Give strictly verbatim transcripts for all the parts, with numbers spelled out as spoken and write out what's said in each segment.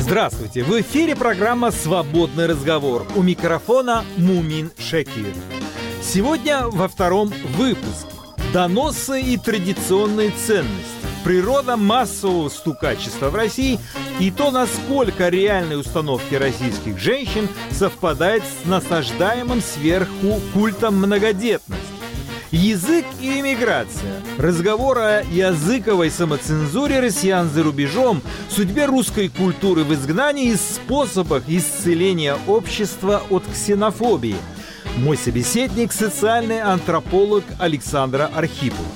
Здравствуйте! В эфире программа «Свободный разговор». У микрофона Мумин Шакир. Сегодня во втором выпуске. Доносы и традиционные ценности. Природа массового стукачества в России и то, насколько реальные установки российских женщин совпадают с насаждаемым сверху культом многодетности. Язык и эмиграция. Разговор о языковой самоцензуре россиян за рубежом, судьбе русской культуры в изгнании и способах исцеления общества от ксенофобии. Мой собеседник – социальный антрополог Александра Архипова.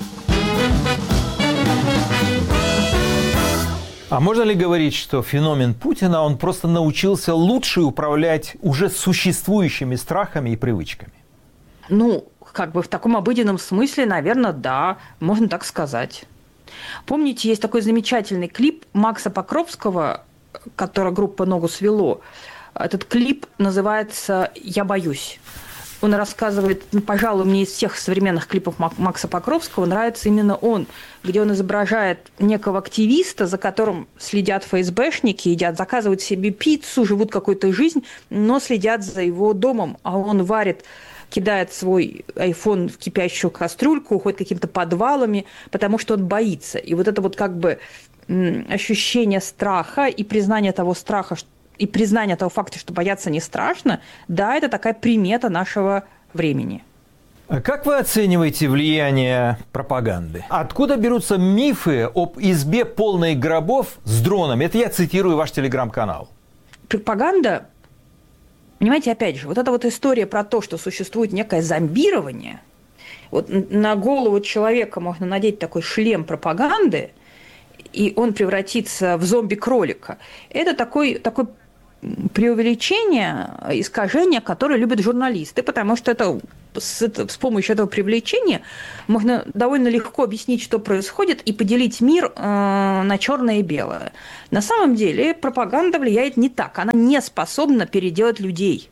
А можно ли говорить, что феномен Путина, он просто научился лучше управлять уже существующими страхами и привычками? Ну, как бы в таком обыденном смысле, наверное, да, можно так сказать. Помните, есть такой замечательный клип Макса Покровского, который группа «Ногу свело». Этот клип называется «Я боюсь». Он рассказывает, ну, пожалуй, мне из всех современных клипов Макса Покровского нравится именно он, где он изображает некого активиста, за которым следят ФСБшники, едят, заказывают себе пиццу, живут какой-то жизнь, но следят за его домом, а он варит, кидает свой айфон в кипящую кастрюльку, уходит какими-то подвалами, потому что он боится. И вот это вот как бы ощущение страха и признание того страха, и признание того факта, что бояться не страшно, да, это такая примета нашего времени. А как вы оцениваете влияние пропаганды? Откуда берутся мифы об избе полной гробов с дронами? Это я цитирую ваш телеграм-канал. Пропаганда, понимаете, опять же, вот эта вот история про то, что существует некое зомбирование, вот на голову человека можно надеть такой шлем пропаганды, и он превратится в зомби-кролика. Это такой, такой преувеличение, искажение, которое любят журналисты, потому что это, с, с помощью этого привлечения можно довольно легко объяснить, что происходит, и поделить мир э, на черное и белое. На самом деле пропаганда влияет не так, она не способна переделать людей.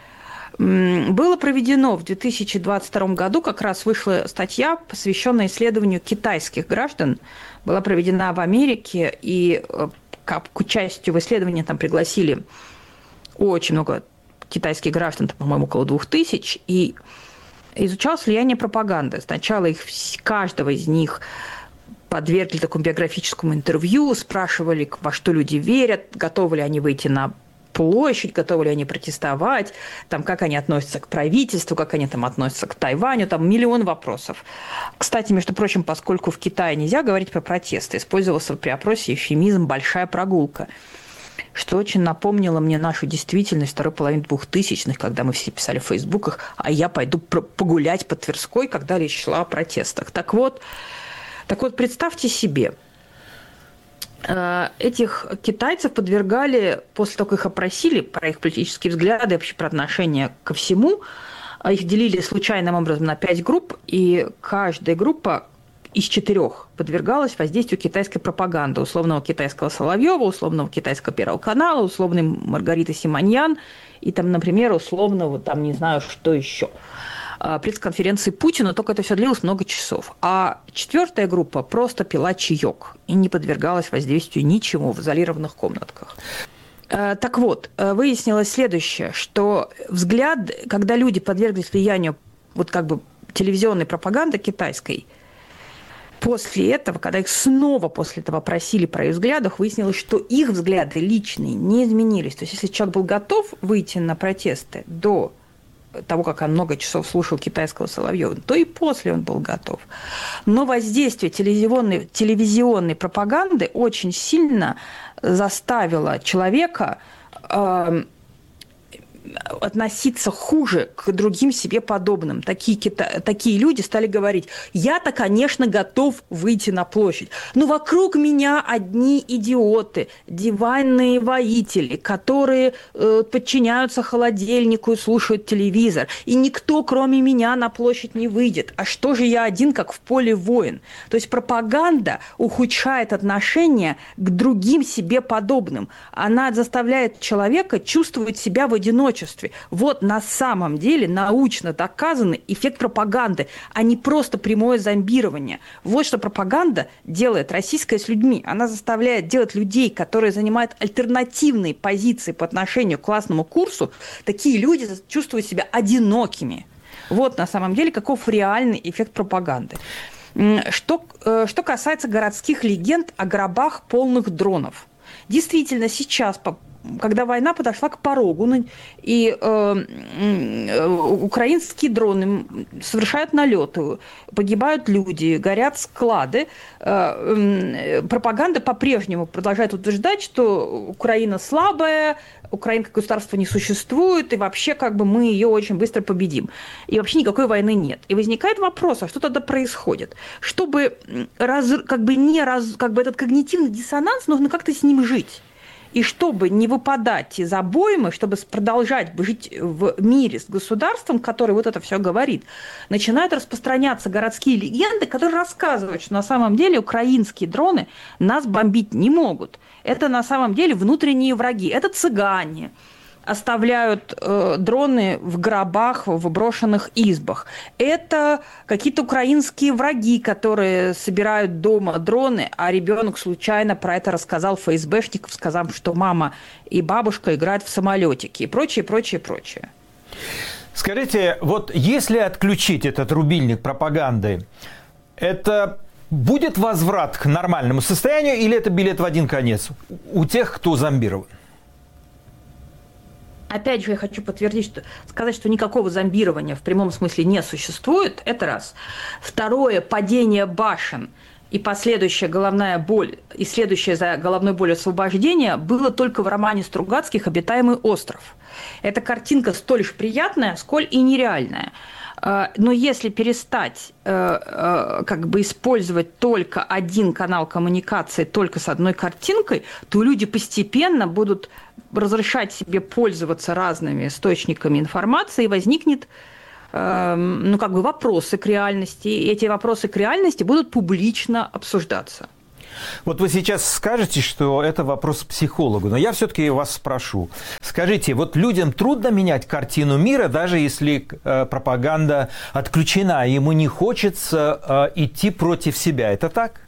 Было проведено в две тысячи двадцать втором году, как раз вышла статья, посвященная исследованию китайских граждан, была проведена в Америке, и к участию в исследовании там пригласили очень много китайских граждан, там, по-моему, около двух тысяч, и изучалось влияние пропаганды. Сначала их, каждого из них подвергли такому биографическому интервью, спрашивали, во что люди верят, готовы ли они выйти на площадь, готовы ли они протестовать, там, как они относятся к правительству, как они там относятся к Тайваню, там миллион вопросов. Кстати, между прочим, поскольку в Китае нельзя говорить про протесты, использовался при опросе эвфемизм «большая прогулка», что очень напомнило мне нашу действительность второй половины двухтысячных, когда мы все писали в фейсбуках, а я пойду погулять по Тверской, когда речь шла о протестах. Так вот, так вот, представьте себе, этих китайцев подвергали, после того, как их опросили про их политические взгляды, вообще про отношение ко всему, их делили случайным образом на пять групп, и каждая группа из четырех подвергалась воздействию китайской пропаганды, условного китайского Соловьева, условного китайского Первого канала, условной Маргариты Симоньян и, там, например, условного, там, не знаю, что еще, пресс-конференции Путина, только это все длилось много часов. А четвертая группа просто пила чаек и не подвергалась воздействию ничему в изолированных комнатках. Так вот, выяснилось следующее, что взгляд, когда люди подверглись влиянию вот как бы телевизионной пропаганды китайской, после этого, когда их снова после этого просили про их взгляды, выяснилось, что их взгляды личные не изменились. То есть, если человек был готов выйти на протесты до того, как он много часов слушал китайского Соловьева, то и после он был готов. Но воздействие телевизионной, телевизионной пропаганды очень сильно заставило человека э, относиться хуже к другим себе подобным. Такие, кита... Такие люди стали говорить: я-то, конечно, готов выйти на площадь, но вокруг меня одни идиоты, диванные воители, которые э, подчиняются холодильнику и слушают телевизор, и никто, кроме меня, на площадь не выйдет. А что же я один, как в поле воин? То есть пропаганда ухудшает отношение к другим себе подобным. Она заставляет человека чувствовать себя в одиночестве. одиночестве. Вот на самом деле научно доказанный эффект пропаганды, а не просто прямое зомбирование. Вот что пропаганда делает российская с людьми. Она заставляет делать людей, которые занимают альтернативные позиции по отношению к классному курсу, такие люди чувствуют себя одинокими. Вот на самом деле каков реальный эффект пропаганды. Что, что касается городских легенд о гробах полных дронов. Действительно, сейчас, когда война подошла к порогу, и э, украинские дроны совершают налеты, погибают люди, горят склады, э, пропаганда по-прежнему продолжает утверждать, что Украина слабая, Украина как государство не существует, и вообще как бы мы ее очень быстро победим. И вообще никакой войны нет. И возникает вопрос, а что тогда происходит? Чтобы, раз, как бы не раз, как бы этот когнитивный диссонанс, нужно как-то с ним жить. И чтобы не выпадать из обоймы, чтобы продолжать жить в мире с государством, которое вот это все говорит, начинают распространяться городские легенды, которые рассказывают, что на самом деле украинские дроны нас бомбить не могут. Это на самом деле внутренние враги. Это цыгане оставляют э, дроны в гробах, в брошенных избах. Это какие-то украинские враги, которые собирают дома дроны, а ребенок случайно про это рассказал ФСБшникам, сказав, что мама и бабушка играют в самолетики и прочее, прочее, прочее. Скажите, вот если отключить этот рубильник пропаганды, это будет возврат к нормальному состоянию или это билет в один конец у тех, кто зомбирован? Опять же, я хочу подтвердить, что сказать, что никакого зомбирования в прямом смысле не существует, это раз. Второе, падение башен и последующая головная боль, и следующее за головной болью освобождение было только в романе Стругацких «Обитаемый остров». Эта картинка столь же приятная, сколь и нереальная. Но если перестать как бы использовать только один канал коммуникации, только с одной картинкой, то люди постепенно будут разрешать себе пользоваться разными источниками информации, и возникнет ну, как бы вопросы к реальности. И эти вопросы к реальности будут публично обсуждаться. Вот вы сейчас скажете, что это вопрос к психологу, но я все-таки вас спрошу. Скажите, вот людям трудно менять картину мира, даже если э, пропаганда отключена, ему не хочется э, идти против себя. Это так?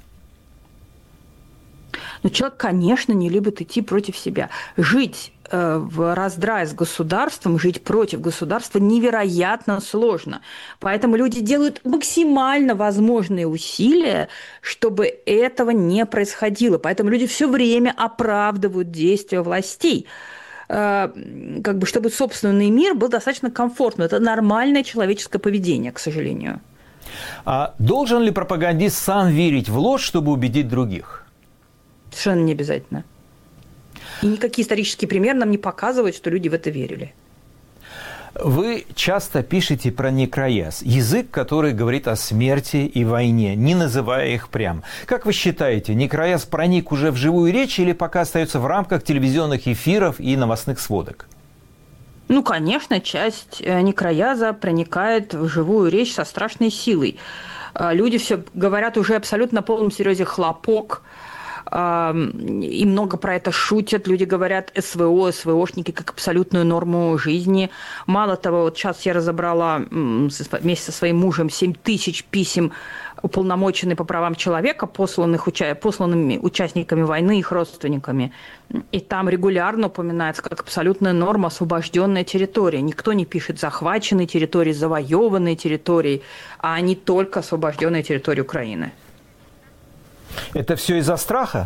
Ну, человек, конечно, не любит идти против себя. Жить э, в раздрае с государством, жить против государства невероятно сложно. Поэтому люди делают максимально возможные усилия, чтобы этого не происходило. Поэтому люди все время оправдывают действия властей, э, как бы, чтобы собственный мир был достаточно комфортным. Это нормальное человеческое поведение, к сожалению. А должен ли пропагандист сам верить в ложь, чтобы убедить других? Совершенно не обязательно. И никакие исторические примеры нам не показывают, что люди в это верили. Вы часто пишете про некрояз, язык, который говорит о смерти и войне, не называя их прям. Как вы считаете, некрояз проник уже в живую речь или пока остается в рамках телевизионных эфиров и новостных сводок? Ну, конечно, часть некрояза проникает в живую речь со страшной силой. Люди все говорят уже абсолютно на полном серьезе «хлопок», и много про это шутят. Люди говорят СВО, СВОшники как абсолютную норму жизни. Мало того, вот сейчас я разобрала вместе со своим мужем семь тысяч писем уполномоченных по правам человека, посланных уча... посланными участниками войны, их родственниками. И там регулярно упоминается как абсолютная норма освобожденная территория. Никто не пишет захваченные территории, завоеванные территории, а не только освобожденная территория Украины. Это все из-за страха?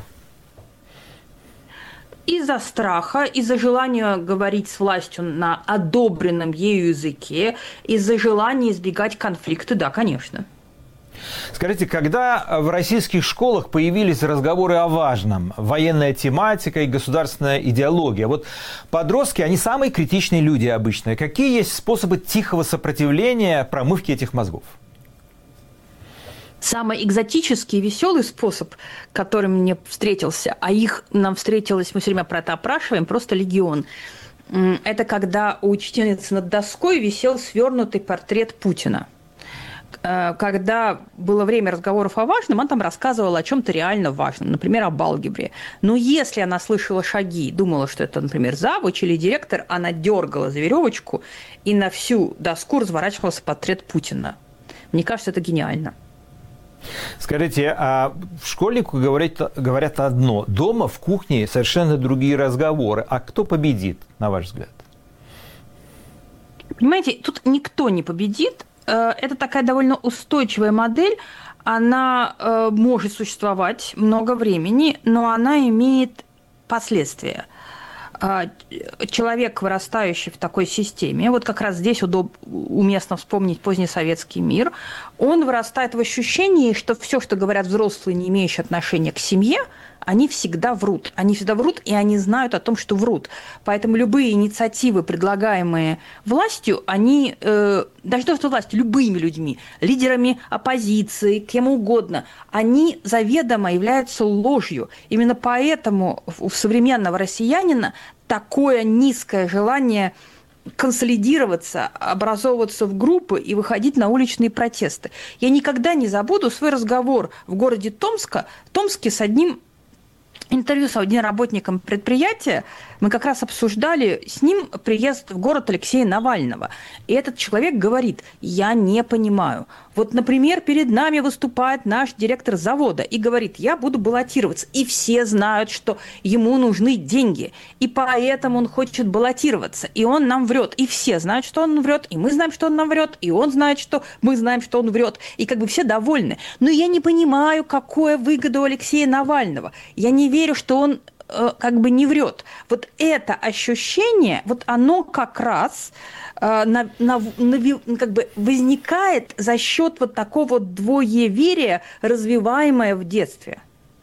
Из-за страха, из-за желания говорить с властью на одобренном ею языке, из-за желания избегать конфликта, да, конечно. Скажите, когда в российских школах появились разговоры о важном, военная тематика и государственная идеология, вот подростки, они самые критичные люди обычно. Какие есть способы тихого сопротивления промывки этих мозгов? Самый экзотический и веселый способ, который мне встретился, а их нам встретилось, мы все время про это опрашиваем, просто легион. Это когда у учительницы над доской висел свернутый портрет Путина. когда было время разговоров о важном, она там рассказывала о чем-то реально важном, например, об алгебре. Но если она слышала шаги, думала, что это, например, завуч или директор, она дергала за веревочку, и на всю доску разворачивался портрет Путина. Мне кажется, это гениально. Скажите, а школьнику говорят, говорят одно, дома в кухне совершенно другие разговоры. А кто победит, на ваш взгляд? Понимаете, тут никто не победит. Это такая довольно устойчивая модель. Она э, может существовать много времени, но она имеет последствия. Человек, вырастающий в такой системе, вот как раз здесь удоб... уместно вспомнить позднесоветский мир, он вырастает в ощущении, что все, что говорят взрослые, не имеющие отношения к семье, они всегда врут. Они всегда врут, и они знают о том, что врут. Поэтому любые инициативы, предлагаемые властью, они, э, даже то, что власть, любыми людьми, лидерами оппозиции, кем угодно, они заведомо являются ложью. Именно поэтому у современного россиянина такое низкое желание консолидироваться, образовываться в группы и выходить на уличные протесты. Я никогда не забуду свой разговор в городе Томска, Томске с одним интервью с одним работником предприятия. Мы как раз обсуждали с ним приезд в город Алексея Навального. И этот человек говорит: я не понимаю. Вот, например, перед нами выступает наш директор завода и говорит: я буду баллотироваться. И все знают, что ему нужны деньги. И поэтому он хочет баллотироваться. И он нам врет. И все знают, что он врет. И мы знаем, что он нам врет. И он знает, что мы знаем, что он врет. И как бы все довольны. Но я не понимаю, какая выгода у Алексея Навального. Я не верю, что он как бы не врет. Вот это ощущение, вот оно как раз э, на, на, на, как бы возникает за счет вот такого двоеверия, развиваемое в детстве.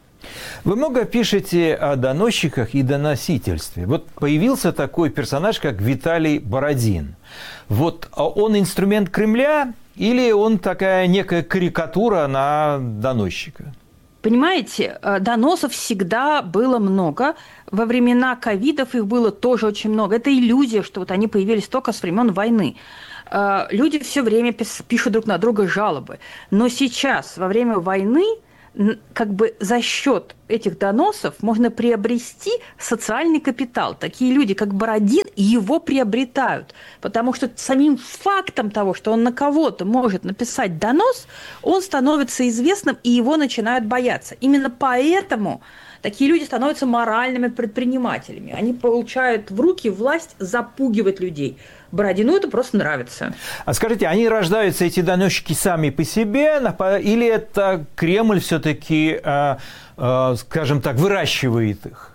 Вы много пишете о доносчиках и доносительстве. Вот появился такой персонаж, как Виталий Бородин. Вот он инструмент Кремля или он такая некая карикатура на доносчика? Понимаете, доносов всегда было много. Во времена ковидов их было тоже очень много. Это иллюзия, что вот они появились только с времен войны. Люди все время пишут друг на друга жалобы. Но сейчас, во время войны, как бы за счет этих доносов можно приобрести социальный капитал. Такие люди, как Бородин, его приобретают. Потому что самим фактом того, что он на кого-то может написать донос, он становится известным, и его начинают бояться. Именно поэтому такие люди становятся моральными предпринимателями. Они получают в руки власть запугивать людей. Бородину это просто нравится. А скажите, они рождаются, эти доносчики, сами по себе, или это Кремль все-таки, э, э, скажем так, выращивает их?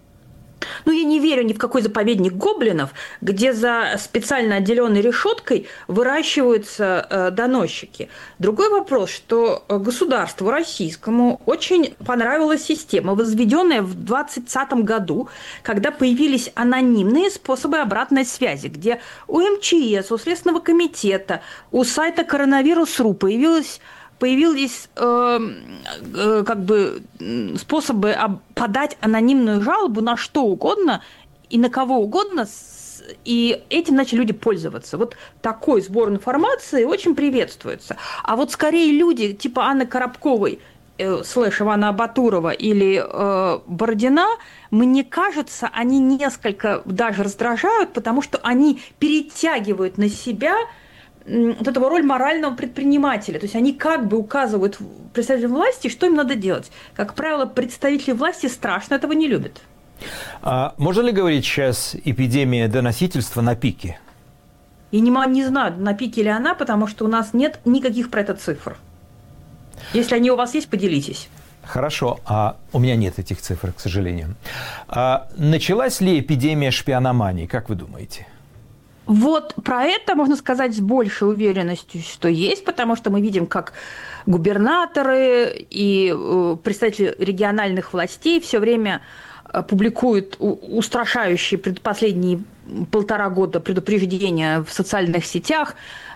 Ну, я не верю ни в какой заповедник гоблинов, где за специально отделенной решеткой выращиваются э, доносчики. Другой вопрос, что государству российскому очень понравилась система, возведенная в двадцатом году, когда появились анонимные способы обратной связи, где у эм че эс, у Следственного комитета, у сайта коронавирус точка ру появилась Появились э, э, как бы способы подать анонимную жалобу на что угодно и на кого угодно, и этим начали люди пользоваться. Вот такой сбор информации очень приветствуется. А вот скорее люди типа Анны Коробковой, э, слэш Ивана Абатурова или э, Бородина, мне кажется, они несколько даже раздражают, потому что они перетягивают на себя вот эту роль морального предпринимателя. То есть они как бы указывают представителям власти, что им надо делать. Как правило, представители власти страшно этого не любят. А можно ли говорить сейчас эпидемия доносительства на пике? Я не, не знаю, на пике ли она, потому что у нас нет никаких про это цифр. Если они у вас есть, поделитесь. Хорошо, а у меня нет этих цифр, к сожалению. А началась ли эпидемия шпиономании, как вы думаете? Вот про это можно сказать с большей уверенностью, что есть, потому что мы видим, как губернаторы и представители региональных властей все время публикуют устрашающие последние полтора года предупреждения в социальных сетях.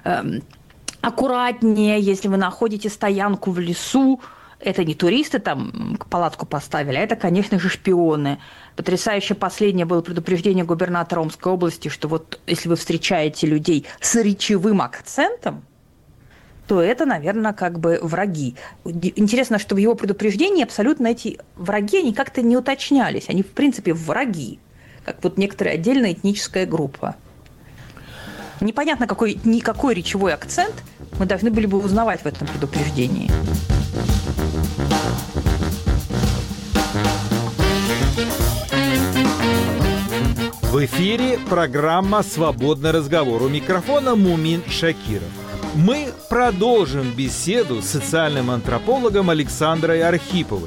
Аккуратнее, если вы находите стоянку в лесу. Это не туристы там палатку поставили, а это, конечно же, шпионы. Потрясающе последнее было предупреждение губернатора Омской области, что вот если вы встречаете людей с речевым акцентом, то это, наверное, как бы враги. Интересно, что в его предупреждении абсолютно эти враги, они как-то не уточнялись. Они, в принципе, враги, как вот некоторая отдельная этническая группа. Непонятно, какой, никакой речевой акцент мы должны были бы узнавать в этом предупреждении. В эфире программа «Свободный разговор». У микрофона Мумин Шакиров. Мы продолжим беседу с социальным антропологом Александрой Архиповой.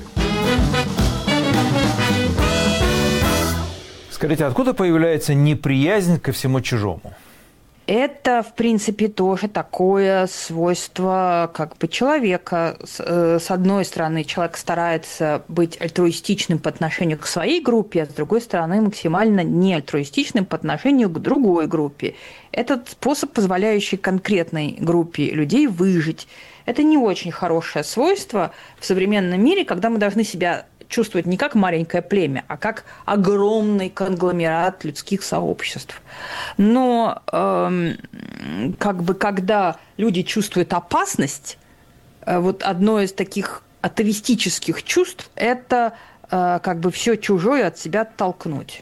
Скажите, откуда появляется неприязнь ко всему чужому? Это, в принципе, тоже такое свойство как бы человека. С одной стороны, человек старается быть альтруистичным по отношению к своей группе, а с другой стороны, максимально не альтруистичным по отношению к другой группе. Этот способ, позволяющий конкретной группе людей выжить. Это не очень хорошее свойство в современном мире, когда мы должны себя чувствовать не как маленькое племя, а как огромный конгломерат людских сообществ. Но э, как бы когда люди чувствуют опасность, э, вот одно из таких атовистических чувств – это э, как бы все чужое от себя оттолкнуть.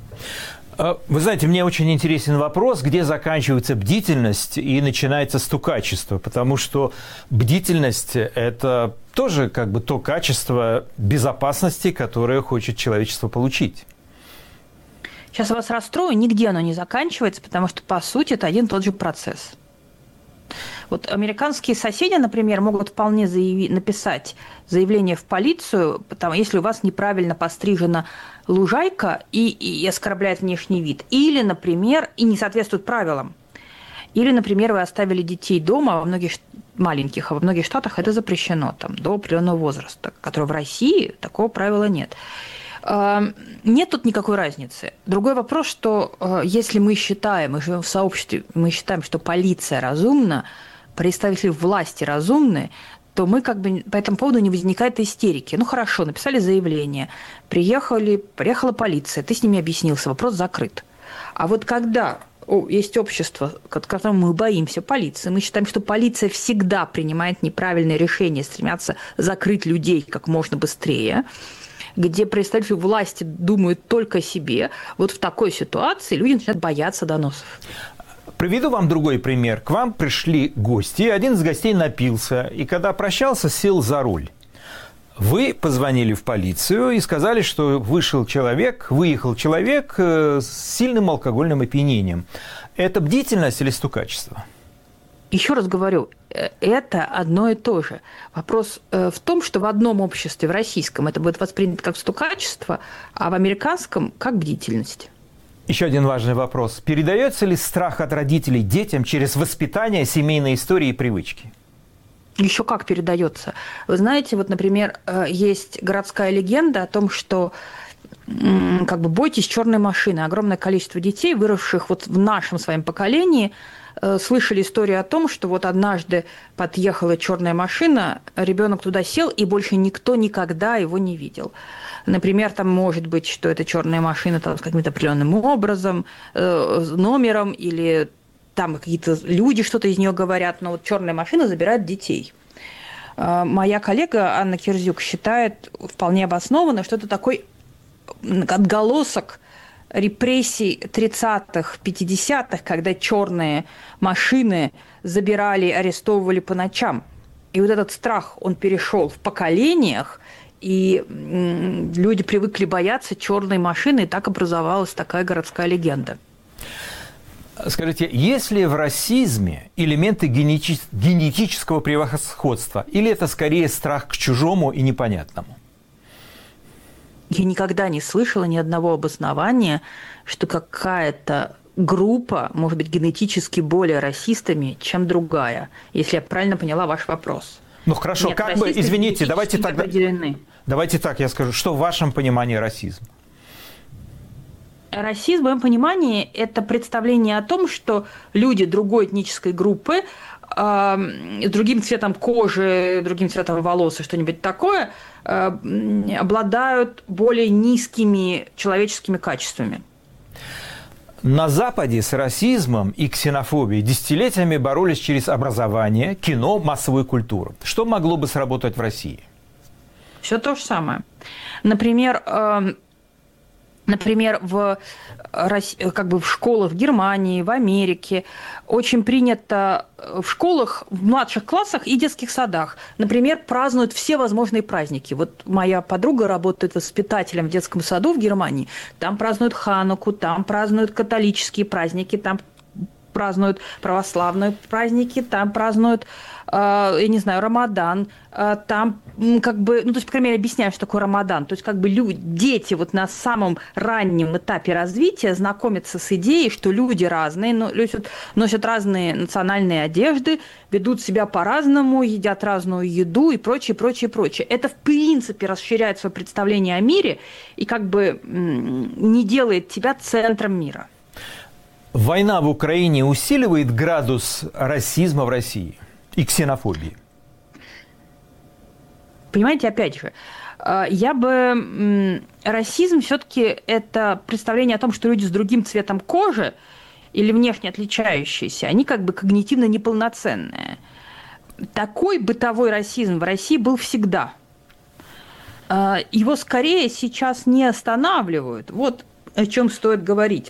Вы знаете, мне очень интересен вопрос, где заканчивается бдительность и начинается стукачество, потому что бдительность – это тоже как бы то качество безопасности, которое хочет человечество получить. Сейчас я вас расстрою, нигде оно не заканчивается, потому что, по сути, это один и тот же процесс. Вот американские соседи, например, могут вполне заяви- написать заявление в полицию, потому, если у вас неправильно пострижена лужайка и, и оскорбляет внешний вид. Или, например, и не соответствует правилам. Или, например, вы оставили детей дома, во многих маленьких, а во многих штатах это запрещено там, до определенного возраста, которого в России такого правила нет. Нет тут никакой разницы. Другой вопрос, что если мы считаем, мы живем в сообществе, мы считаем, что полиция разумна, представители власти разумны, то мы как бы по этому поводу не возникает истерики. Ну хорошо, написали заявление, приехали, приехала полиция, ты с ними объяснился, вопрос закрыт. А вот когда есть общество, которому мы боимся, полиции, мы считаем, что полиция всегда принимает неправильные решения, стремятся закрыть людей как можно быстрее, где представители власти думают только о себе, вот в такой ситуации люди начинают бояться доносов. Приведу вам другой пример. К вам пришли гости, один из гостей напился, и когда прощался, сел за руль. Вы позвонили в полицию и сказали, что вышел человек, выехал человек с сильным алкогольным опьянением. Это бдительность или стукачество? Еще раз говорю, это одно и то же. Вопрос в том, что в одном обществе, в российском, это будет воспринято как стукачество, а в американском – как бдительность. Еще один важный вопрос. Передается ли страх от родителей детям через воспитание, семейной истории и привычки? Еще как передается. Вы знаете, вот, например, есть городская легенда о том, что как бы бойтесь черной машины. Огромное количество детей, выросших вот в нашем своем поколении, слышали историю о том, что вот однажды подъехала черная машина, ребенок туда сел, и больше никто никогда его не видел. Например, там может быть, что эта черная машина там, с каким-то определенным образом, э, номером, или там какие-то люди что-то из нее говорят, но вот черная машина забирает детей. Э, моя коллега Анна Кирзюк считает вполне обоснованно, что это такой отголосок репрессий тридцатых, пятидесятых, когда черные машины забирали, арестовывали по ночам. И вот этот страх, он перешел в поколениях, и люди привыкли бояться черной машины, и так образовалась такая городская легенда. Скажите, есть ли в расизме элементы генети- генетического превосходства, или это скорее страх к чужому и непонятному? Я никогда не слышала ни одного обоснования, что какая-то группа может быть генетически более расистами, чем другая, если я правильно поняла ваш вопрос. Ну хорошо, Нет, как бы, извините, давайте так, определены. давайте так я скажу, что в вашем понимании расизм? Расизм, в моем понимании, это представление о том, что люди другой этнической группы э, с другим цветом кожи, другим цветом волос и что-нибудь такое э, обладают более низкими человеческими качествами. На Западе с расизмом и ксенофобией десятилетиями боролись через образование, кино, массовую культуру. Что могло бы сработать в России? Все то же самое. Например, э, например в, как бы в школах в Германии, в Америке очень принято в школах, в младших классах и детских садах, например, празднуют все возможные праздники. Вот моя подруга работает воспитателем в детском саду в Германии. Там празднуют Хануку, там празднуют католические праздники, там празднуют православные праздники, там празднуют, э, я не знаю, Рамадан, э, там как бы, ну, то есть, по крайней мере, объясняю, что такое Рамадан. То есть, как бы люди, дети вот на самом раннем этапе развития знакомятся с идеей, что люди разные, носят, носят разные национальные одежды, ведут себя по-разному, едят разную еду и прочее, прочее, прочее. Это, в принципе, расширяет свое представление о мире и как бы не делает тебя центром мира. Война в Украине усиливает градус расизма в России и ксенофобии? Понимаете, опять же, я бы... Расизм все-таки это представление о том, что люди с другим цветом кожи или внешне отличающиеся, они как бы когнитивно неполноценные. Такой бытовой расизм в России был всегда. Его скорее сейчас не останавливают. Вот о чем стоит говорить.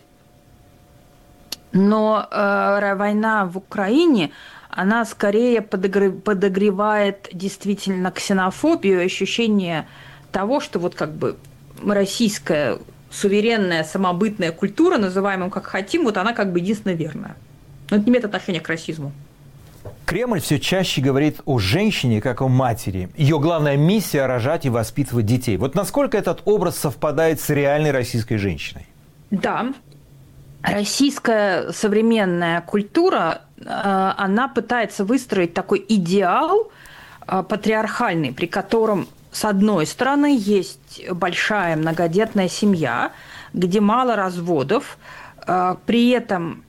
Но э, война в Украине, она скорее подогрев, подогревает действительно ксенофобию, ощущение того, что вот как бы российская суверенная самобытная культура, называемая как хотим, вот она как бы единственно верная. Но это не имеет отношения к расизму. Кремль все чаще говорит о женщине как о матери. Ее главная миссия – рожать и воспитывать детей. Вот насколько этот образ совпадает с реальной российской женщиной? Да. Российская современная культура, она пытается выстроить такой идеал патриархальный, при котором, с одной стороны, есть большая многодетная семья, где мало разводов, при этом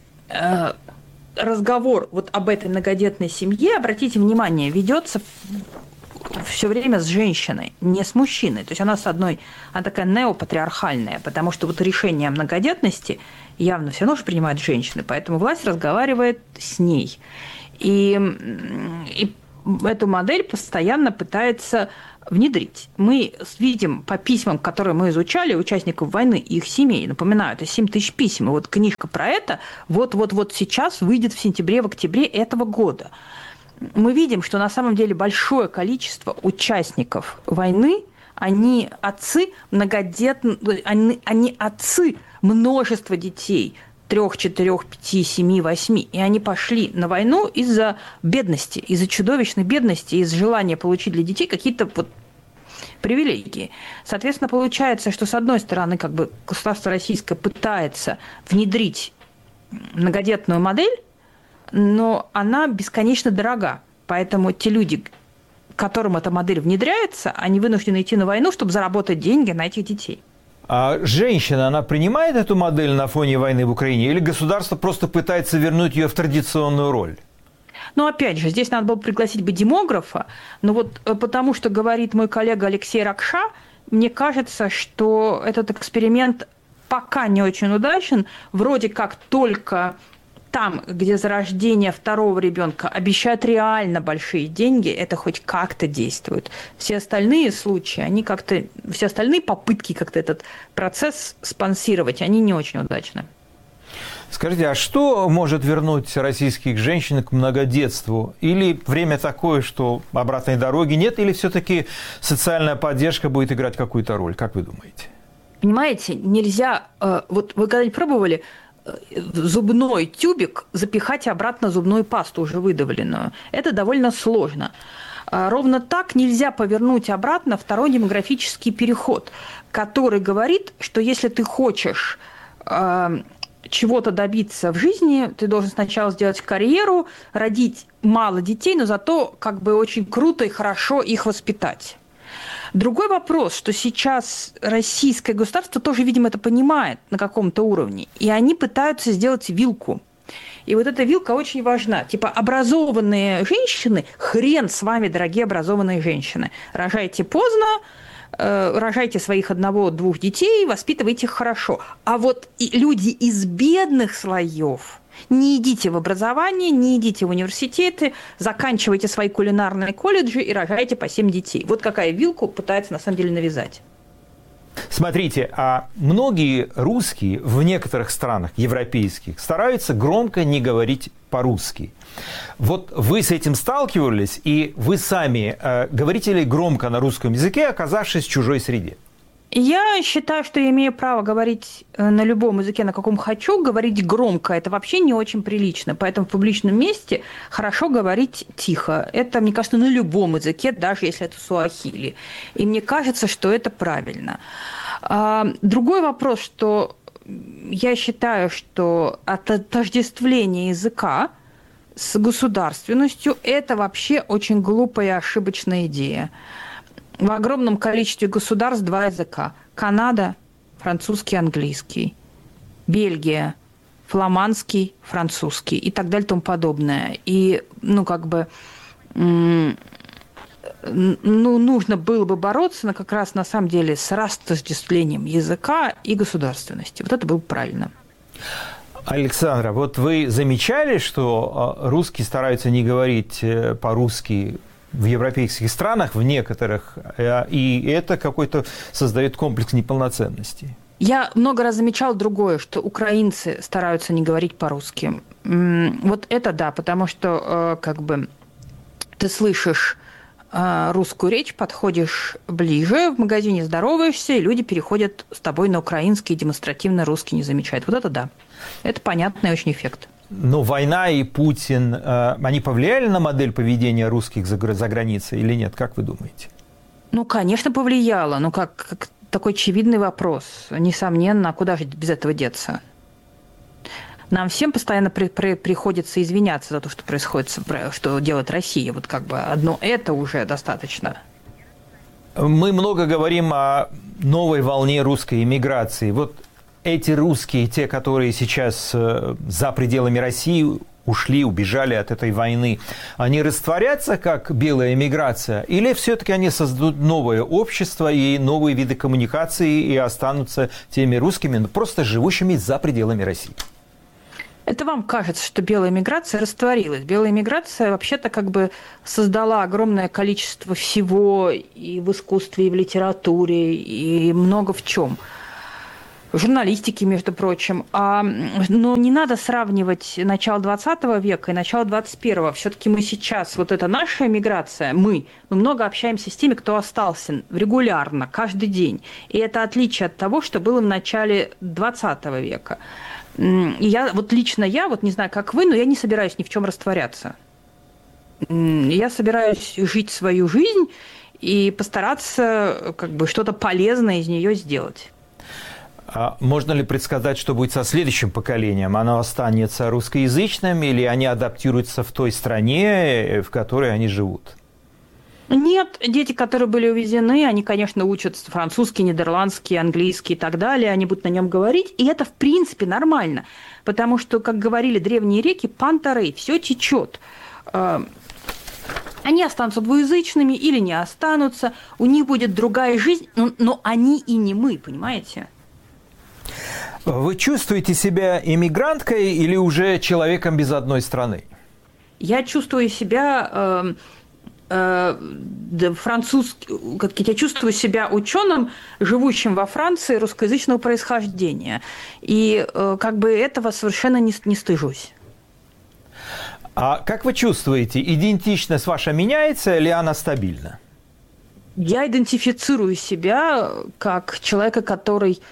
разговор вот об этой многодетной семье, обратите внимание, ведется все время с женщиной, не с мужчиной. То есть она с одной, она такая неопатриархальная, потому что вот решение о многодетности явно все равно же принимают женщины, поэтому власть разговаривает с ней. И, и эту модель постоянно пытается внедрить. Мы видим по письмам, которые мы изучали, участников войны и их семей, напоминаю, это семь тысяч писем, и вот книжка про это вот-вот-вот сейчас выйдет в сентябре, в октябре этого года. Мы видим, что на самом деле большое количество участников войны, они отцы многодетные, они, они отцы множества детей, трех, четырех, пяти, семи, восьми, и они пошли на войну из-за бедности, из-за чудовищной бедности, из-за желания получить для детей какие-то вот привилегии. Соответственно, получается, что с одной стороны, как бы государство российское пытается внедрить многодетную модель, но она бесконечно дорога. Поэтому те люди, которым эта модель внедряется, они вынуждены идти на войну, чтобы заработать деньги на этих детей. А женщина, она принимает эту модель на фоне войны в Украине, или государство просто пытается вернуть ее в традиционную роль? Ну, опять же, здесь надо было пригласить бы демографа, но вот потому что говорит мой коллега Алексей Ракша, мне кажется, что этот эксперимент пока не очень удачен. Вроде как только там, где за рождение второго ребенка обещают реально большие деньги, это хоть как-то действует. Все остальные случаи, они как-то, все остальные попытки как-то этот процесс спонсировать, они не очень удачны. Скажите, а что может вернуть российских женщин к многодетству? Или время такое, что обратной дороги нет, или все-таки социальная поддержка будет играть какую-то роль? Как вы думаете? Понимаете, нельзя... Вот вы когда-нибудь пробовали зубной тюбик запихать обратно зубную пасту, уже выдавленную? Это довольно сложно. Ровно так нельзя повернуть обратно второй демографический переход, который говорит, что если ты хочешь чего-то добиться в жизни, ты должен сначала сделать карьеру, родить мало детей, но зато как бы очень круто и хорошо их воспитать. Другой вопрос, что сейчас российское государство тоже, видимо, это понимает на каком-то уровне, и они пытаются сделать вилку. И вот эта вилка очень важна. Типа образованные женщины, хрен с вами, дорогие образованные женщины. Рожайте поздно, рожайте своих одного-двух детей, воспитывайте их хорошо. А вот люди из бедных слоев, не идите в образование, не идите в университеты, заканчивайте свои кулинарные колледжи и рожайте по семь детей. Вот какая вилку пытается на самом деле навязать. Смотрите, а многие русские в некоторых странах европейских стараются громко не говорить по-русски. Вот вы с этим сталкивались, и вы сами э, говорите ли громко на русском языке, оказавшись в чужой среде? Я считаю, что я имею право говорить на любом языке, на каком хочу. Говорить громко – это вообще не очень прилично. Поэтому в публичном месте хорошо говорить тихо. Это, мне кажется, на любом языке, даже если это суахили. И мне кажется, что это правильно. Другой вопрос, что я считаю, что отождествление языка с государственностью – это вообще очень глупая и ошибочная идея. В огромном количестве государств два языка. Канада – французский, английский. Бельгия – фламандский, французский и так далее и тому подобное. И, ну, как бы, ну, нужно было бы бороться на, как раз на самом деле с растождествлением языка и государственности. Вот это было бы правильно. Александра, вот вы замечали, что русские стараются не говорить по-русски в европейских странах, в некоторых, и это какой-то создает комплекс неполноценности? Я много раз замечала другое, что украинцы стараются не говорить по-русски. Вот это да, потому что как бы ты слышишь русскую речь, подходишь ближе, в магазине здороваешься, и люди переходят с тобой на украинский, демонстративно русский не замечают. Вот это да. Это понятный очень эффект. Но война и Путин, они повлияли на модель поведения русских за границей или нет? Как вы думаете? Ну, конечно, повлияло. Ну, как, как такой очевидный вопрос. Несомненно, а куда же без этого деться? Нам всем постоянно при, при, приходится извиняться за то, что происходит, что делает Россия. Вот как бы одно это уже достаточно. Мы много говорим о новой волне русской эмиграции. Вот эти русские, те, которые сейчас за пределами России ушли, убежали от этой войны, они растворятся как белая эмиграция? Или все-таки они создадут новое общество и новые виды коммуникации и останутся теми русскими, но просто живущими за пределами России? Это вам кажется, что белая миграция растворилась. Белая миграция вообще-то как бы создала огромное количество всего и в искусстве, и в литературе, и много в чем. В журналистике, между прочим. А, но не надо сравнивать начало двадцатого века и начало двадцать первого. Все-таки мы сейчас, вот это наша миграция, мы, мы много общаемся с теми, кто остался регулярно, каждый день. И это отличие от того, что было в начале двадцатого века. И я, вот лично я, вот не знаю, как вы, но я не собираюсь ни в чем растворяться. Я собираюсь жить свою жизнь и постараться как бы что-то полезное из нее сделать. А можно ли предсказать, что будет со следующим поколением? Оно останется русскоязычным или они адаптируются в той стране, в которой они живут? Нет, дети, которые были увезены, они, конечно, учат французский, нидерландский, английский и так далее, они будут на нем говорить, и это, в принципе, нормально, потому что, как говорили древние реки, панта-рей, все течет. Они останутся двуязычными или не останутся, у них будет другая жизнь, но, но они и не мы, понимаете? Вы чувствуете себя иммигранткой или уже человеком без одной страны? Я чувствую себя... Э, французский, как я чувствую себя ученым, живущим во Франции русскоязычного происхождения. И как бы этого совершенно не, не стыжусь. А как вы чувствуете, идентичность ваша меняется или она стабильна? Я идентифицирую себя как человека, который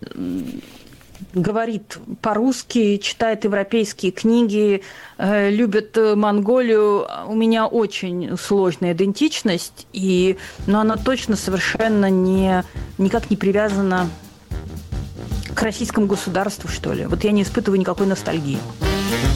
говорит по-русски, читает европейские книги, э, любит Монголию. У меня очень сложная идентичность, и, но она точно совершенно не, никак не привязана к российскому государству, что ли. Вот я не испытываю никакой ностальгии.